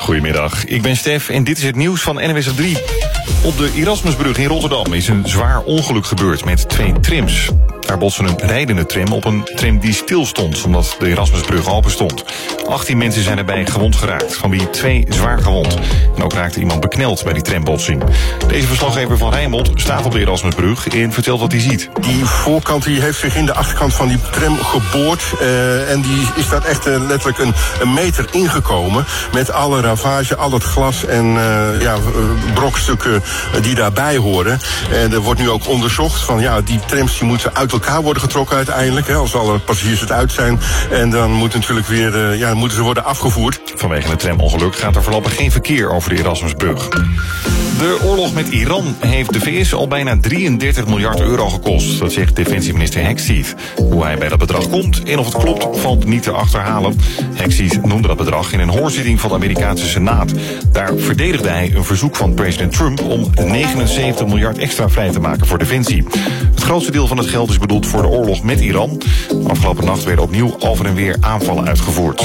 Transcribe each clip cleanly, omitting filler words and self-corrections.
Goedemiddag, ik ben Stef en dit is het nieuws van NWS op 3. Op de Erasmusbrug in Rotterdam is een zwaar ongeluk gebeurd met 2 trams. Daar botste een rijdende tram op een tram die stil stond, omdat de Erasmusbrug open stond. 18 mensen zijn erbij gewond geraakt, van wie 2 zwaar gewond. En ook raakte iemand bekneld bij die trambotsing. Deze verslaggever van Rijnmond staat op de Erasmusbrug en vertelt wat hij ziet. Die voorkant die heeft zich in de achterkant van die tram geboord. En die is daar echt letterlijk een meter ingekomen. Met alle ravage, al het glas en brokstukken die daarbij horen. En er wordt nu ook onderzocht van die trams die moeten uit elkaar worden getrokken uiteindelijk. Als alle passagiers het uit zijn. En dan moet natuurlijk weer moeten ze worden afgevoerd. Vanwege het tramongeluk gaat er voorlopig geen verkeer over de Erasmusbrug. De oorlog met Iran heeft de VS al bijna 33 miljard euro gekost. Dat zegt defensieminister Hegseth. Hoe hij bij dat bedrag komt en of het klopt, valt niet te achterhalen. Hegseth noemde dat bedrag in een hoorzitting van de Amerikaanse Senaat. Daar verdedigde hij een verzoek van president Trump om 79 miljard extra vrij te maken voor defensie. Het grootste deel van het geld is bedoeld voor de oorlog met Iran. Afgelopen nacht werden opnieuw over en weer aanvallen uitgevoerd.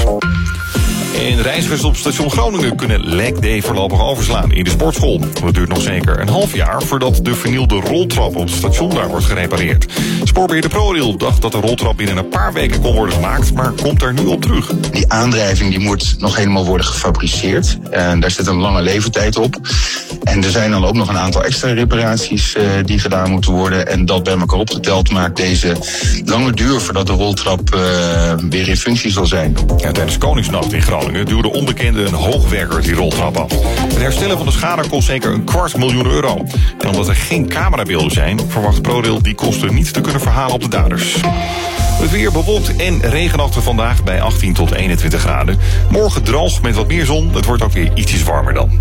En reizigers op station Groningen kunnen leg day voorlopig overslaan in de sportschool. Dat duurt nog zeker een half jaar voordat de vernielde roltrap op het station daar wordt gerepareerd. Spoorbeheerder ProRail dacht dat de roltrap binnen een paar weken kon worden gemaakt, maar komt er nu op terug. Die aandrijving die moet nog helemaal worden gefabriceerd. En daar zit een lange levertijd op. En er zijn dan ook nog een aantal extra reparaties die gedaan moeten worden. En dat bij elkaar opgeteld maakt deze lange duur voordat de roltrap weer in functie zal zijn. Ja, tijdens Koningsnacht in Groningen duwde onbekende een hoogwerker die roltrap af. Het herstellen van de schade kost zeker €250.000. En omdat er geen camerabeelden zijn, verwacht ProRail die kosten niet te kunnen verhalen op de daders. Het weer bewolkt en regenachtig vandaag bij 18 tot 21 graden. Morgen droog met wat meer zon. Het wordt ook weer ietsjes warmer dan.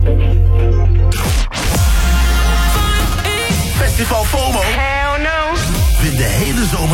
Festival FOMO. Hell no. Win de hele zomer